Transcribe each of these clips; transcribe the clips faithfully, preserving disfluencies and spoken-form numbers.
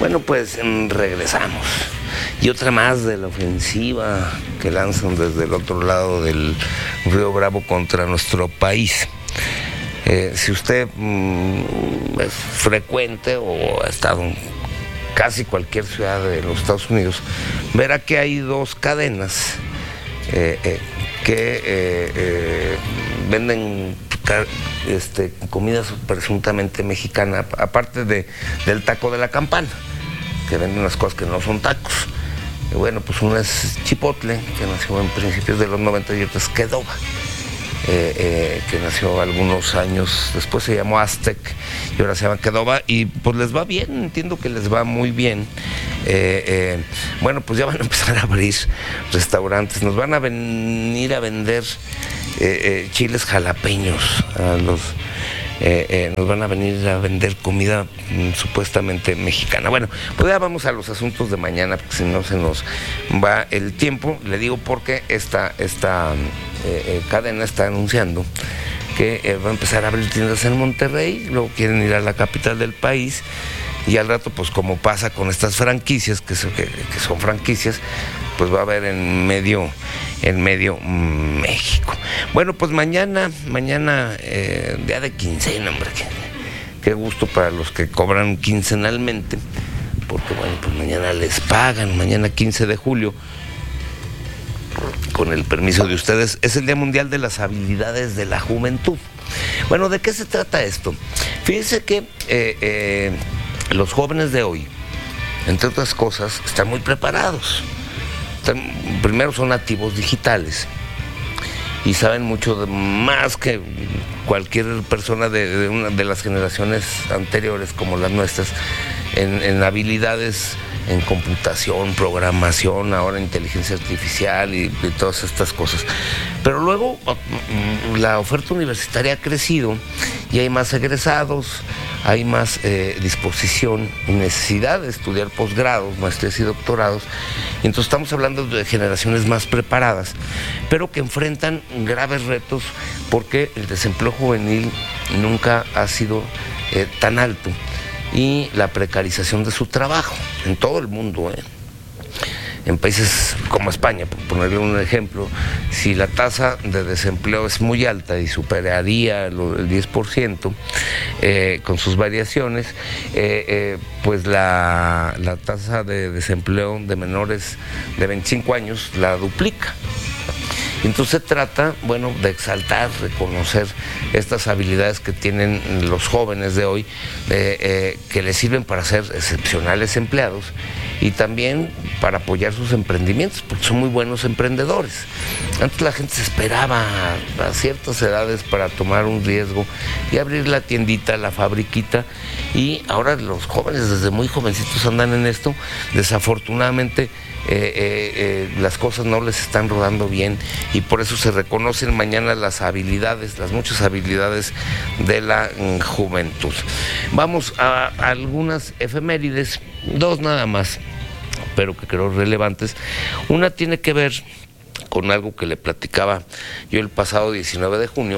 Bueno, pues regresamos. Y otra más de la ofensiva que lanzan desde el otro lado del Río Bravo contra nuestro país. Eh, si usted mmm, es frecuente o ha estado en casi cualquier ciudad de los Estados Unidos, verá que hay dos cadenas eh, eh, que eh, eh, venden este, comida presuntamente mexicana, aparte de, del taco de la campana, que venden unas cosas que no son tacos. Y bueno, pues una es Chipotle, que nació en principios de los noventa, y otra es Qdoba, eh, eh, que nació algunos años después, se llamó Aztec y ahora se llama Qdoba, y pues les va bien, entiendo que les va muy bien. Eh, eh, bueno, pues ya van a empezar a abrir restaurantes, nos van a venir a vender eh, eh, chiles jalapeños a los... Eh, eh, nos van a venir a vender comida mmm, supuestamente mexicana. Bueno, pues ya vamos a los asuntos de mañana, porque si no se nos va el tiempo. Le digo porque esta, esta eh, eh, cadena está anunciando que eh, va a empezar a abrir tiendas en Monterrey, luego quieren ir a la capital del país, y al rato, pues como pasa con estas franquicias, que, so, que, que son franquicias, pues va a haber en medio, en medio mmm, México. Bueno, pues mañana, mañana, eh, día de quincena, hombre, qué, qué gusto para los que cobran quincenalmente, porque bueno, pues mañana les pagan, mañana quince de julio, con el permiso de ustedes, es el Día Mundial de las Habilidades de la Juventud. Bueno, ¿de qué se trata esto? Fíjense que eh, eh, los jóvenes de hoy, entre otras cosas, están muy preparados. Están, primero son nativos digitales y saben mucho de, más que cualquier persona de, de una de las generaciones anteriores como las nuestras, en, en habilidades en computación, programación, ahora inteligencia artificial y, y todas estas cosas. Pero luego la oferta universitaria ha crecido y hay más egresados, hay más eh, disposición y necesidad de estudiar posgrados, maestrías y doctorados. Y entonces estamos hablando de generaciones más preparadas, pero que enfrentan graves retos porque el desempleo juvenil nunca ha sido eh, tan alto, y la precarización de su trabajo en todo el mundo, ¿eh? En países como España, por ponerle un ejemplo, si la tasa de desempleo es muy alta y superaría el diez por ciento eh, con sus variaciones, eh, eh, pues la, la tasa de desempleo de menores de veinticinco años la duplica. Entonces se trata, bueno, de exaltar, reconocer estas habilidades que tienen los jóvenes de hoy, eh, eh, que les sirven para ser excepcionales empleados y también para apoyar sus emprendimientos, porque son muy buenos emprendedores. Antes la gente se esperaba a, a ciertas edades para tomar un riesgo y abrir la tiendita, la fabriquita, y ahora los jóvenes desde muy jovencitos andan en esto. Desafortunadamente, Eh, eh, eh, las cosas no les están rodando bien y por eso se reconocen mañana las habilidades, las muchas habilidades de la mm, juventud. Vamos a, a algunas efemérides, dos nada más, pero que creo relevantes. Una tiene que ver con algo que le platicaba yo el pasado diecinueve de junio,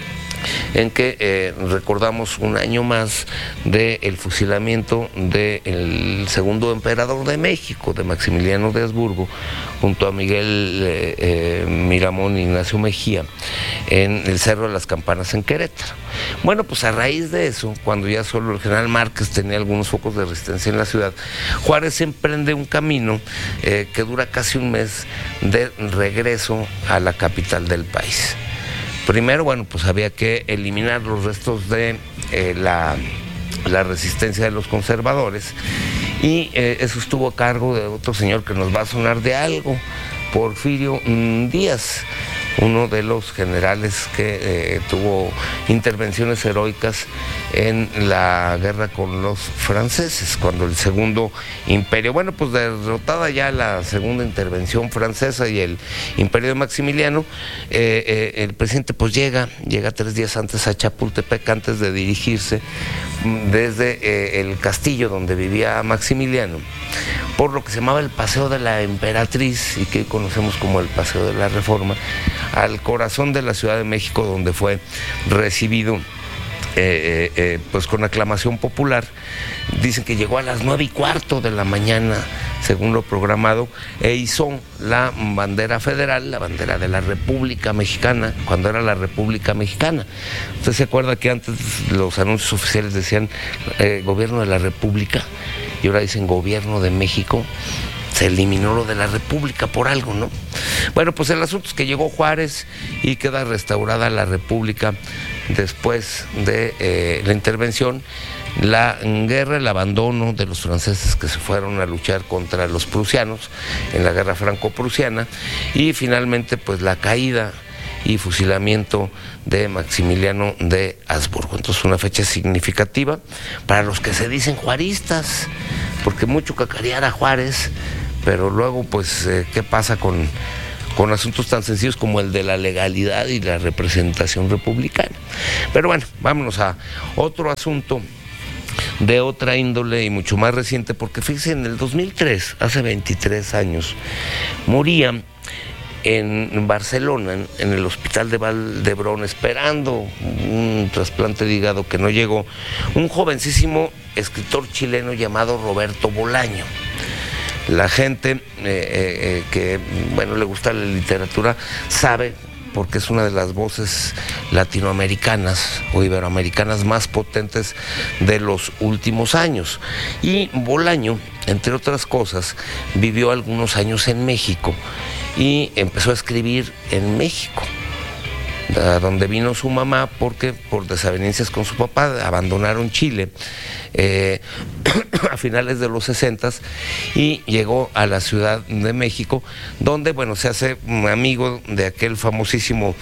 en que eh, recordamos un año más del fusilamiento del segundo emperador de México, de Maximiliano de Habsburgo, junto a Miguel eh, eh, Miramón y Ignacio Mejía, en el Cerro de las Campanas en Querétaro. Bueno, pues a raíz de eso, cuando ya solo el general Márquez tenía algunos focos de resistencia en la ciudad, Juárez emprende un camino eh, que dura casi un mes de regreso a la capital del país. Primero, bueno, pues había que eliminar los restos de eh, la, la resistencia de los conservadores, y eh, eso estuvo a cargo de otro señor que nos va a sonar de algo, Porfirio mmm, Díaz, uno de los generales que eh, tuvo intervenciones heroicas en la guerra con los franceses, cuando el segundo imperio, bueno, pues derrotada ya la segunda intervención francesa y el imperio de Maximiliano, eh, eh, el presidente pues llega, llega tres días antes a Chapultepec, antes de dirigirse desde eh, el castillo donde vivía Maximiliano, por lo que se llamaba el Paseo de la Emperatriz, y que conocemos como el Paseo de la Reforma, al corazón de la Ciudad de México, donde fue recibido eh, eh, pues con aclamación popular. Dicen que llegó a las nueve y cuarto de la mañana, según lo programado, e hizo la bandera federal, la bandera de la República Mexicana, cuando era la República Mexicana. ¿Usted se acuerda que antes los anuncios oficiales decían eh, Gobierno de la República, y ahora dicen Gobierno de México? Se eliminó lo de la República por algo, ¿no? Bueno, pues el asunto es que llegó Juárez y queda restaurada la República después de eh, la intervención, la guerra, el abandono de los franceses que se fueron a luchar contra los prusianos en la guerra franco-prusiana, y finalmente pues la caída y fusilamiento de Maximiliano de Habsburgo. Entonces una fecha significativa para los que se dicen juaristas, porque mucho cacarear a Juárez, pero luego pues eh, ¿qué pasa con, con asuntos tan sencillos como el de la legalidad y la representación republicana? Pero bueno, vámonos a otro asunto de otra índole y mucho más reciente, porque fíjense, en el dos mil tres, hace veintitrés años, moría en Barcelona, en, en el hospital de Valdebrón, esperando un trasplante de hígado que no llegó, un jovencísimo escritor chileno llamado Roberto Bolaño. La gente eh, eh, que, bueno, le gusta la literatura sabe, porque es una de las voces latinoamericanas o iberoamericanas más potentes de los últimos años. Y Bolaño, entre otras cosas, vivió algunos años en México y empezó a escribir en México, a donde vino su mamá, porque por desavenencias con su papá abandonaron Chile eh, a finales de los sesentas, y llegó a la Ciudad de México, donde, bueno, se hace amigo de aquel famosísimo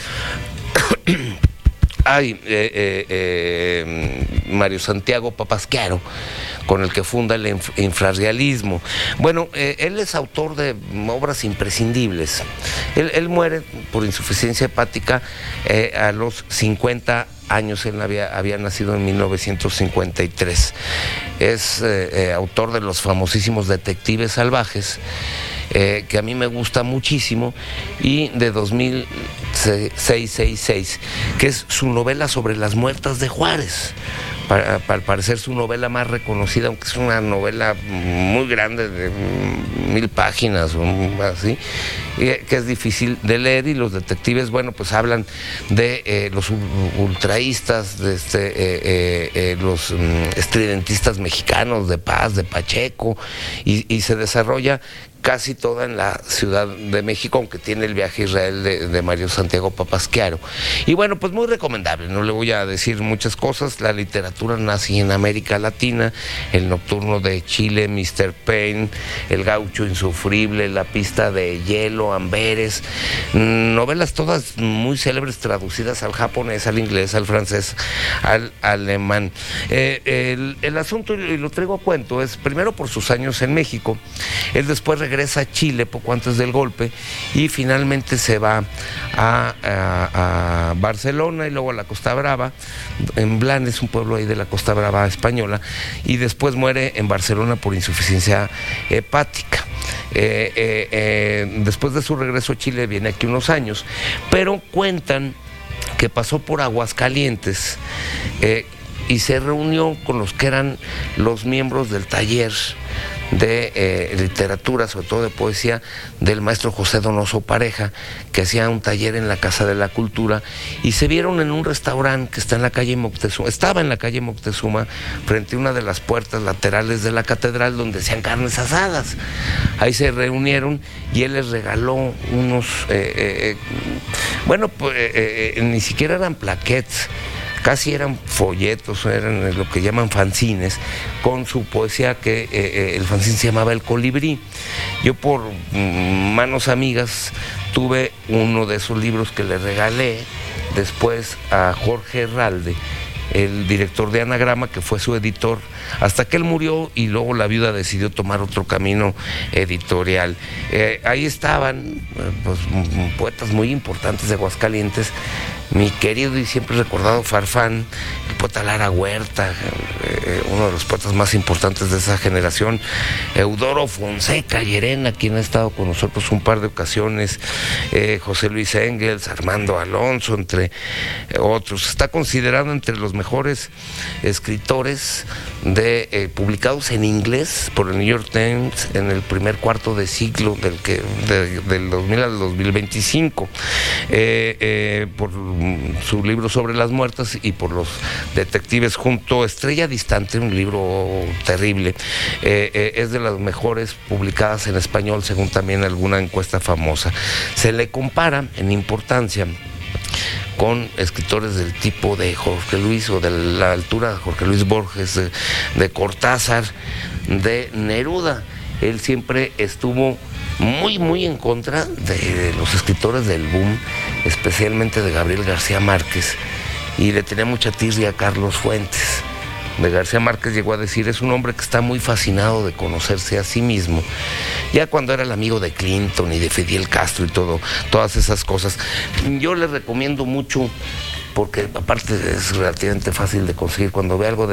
ay, eh, eh, eh, Mario Santiago Papasquiaro, con el que funda el infrarrealismo. Bueno, eh, él es autor de obras imprescindibles. Él, él muere por insuficiencia hepática eh, a los cincuenta años. Él había, había nacido en mil novecientos cincuenta y tres. Es eh, eh, autor de los famosísimos Detectives Salvajes, Eh, que a mí me gusta muchísimo, y de dos mil seiscientos, que es su novela sobre las muertas de Juárez. Para, para parecer su novela más reconocida, aunque es una novela muy grande, de mil páginas o así, que es difícil de leer. Y los detectives, bueno, pues hablan de eh, los ultraístas, de este, eh, eh, eh, los um, estridentistas mexicanos, de Paz, de Pacheco, y, y se desarrolla casi toda en la Ciudad de México, aunque tiene el viaje a Israel de, de Mario Santiago Papasquiaro. Y bueno, pues muy recomendable, no le voy a decir muchas cosas. La literatura nazi en América Latina, El Nocturno de Chile, mister Pain, El Gaucho Insufrible, La Pista de Hielo, Amberes, novelas todas muy célebres, traducidas al japonés, al inglés, al francés, al alemán. Eh, el, el asunto, y lo traigo a cuento, es primero por sus años en México. Él después regresa regresa a Chile poco antes del golpe, y finalmente se va a, a, a Barcelona y luego a la Costa Brava, en Blanes, un pueblo ahí de la Costa Brava española, y después muere en Barcelona por insuficiencia hepática. Eh, eh, eh, después de su regreso a Chile viene aquí unos años, pero cuentan que pasó por Aguascalientes eh, y se reunió con los que eran los miembros del taller de eh, literatura, sobre todo de poesía, del maestro José Donoso Pareja, que hacía un taller en la Casa de la Cultura, y se vieron en un restaurante que está en la calle Moctezuma, estaba en la calle Moctezuma, frente a una de las puertas laterales de la catedral, donde hacían carnes asadas. Ahí se reunieron y él les regaló unos, eh, eh, bueno, pues eh, eh, ni siquiera eran plaquettes, casi eran folletos, eran lo que llaman fanzines, con su poesía, que eh, el fanzine se llamaba El Colibrí. Yo, por manos amigas, tuve uno de esos libros que le regalé después a Jorge Herralde, el director de Anagrama, que fue su editor hasta que él murió, y luego la viuda decidió tomar otro camino editorial. Eh, ahí estaban pues, poetas muy importantes de Aguascalientes, mi querido y siempre recordado Farfán, el poeta Lara Huerta, eh, uno de los poetas más importantes de esa generación, Eudoro Fonseca Llerena, quien ha estado con nosotros un par de ocasiones, eh, José Luis Engels, Armando Alonso, entre otros. Está considerado entre los mejores escritores de, eh, publicados en inglés por el New York Times en el primer cuarto de siglo del, que, de, del dos mil al dos mil veinticinco, eh, eh, por su libro sobre las muertas y por los detectives junto a Estrella Distante, un libro terrible. Eh, eh, es de las mejores publicadas en español según también alguna encuesta famosa. Se le compara en importancia con escritores del tipo de Jorge Luis o de la altura de Jorge Luis Borges, de, de Cortázar, de Neruda. Él siempre estuvo muy, muy en contra de los escritores del boom, especialmente de Gabriel García Márquez, y le tenía mucha tirria a Carlos Fuentes. De García Márquez llegó a decir, es un hombre que está muy fascinado de conocerse a sí mismo. Ya cuando era el amigo de Clinton y de Fidel Castro y todo, todas esas cosas. Yo les recomiendo mucho, porque aparte es relativamente fácil de conseguir, cuando ve algo de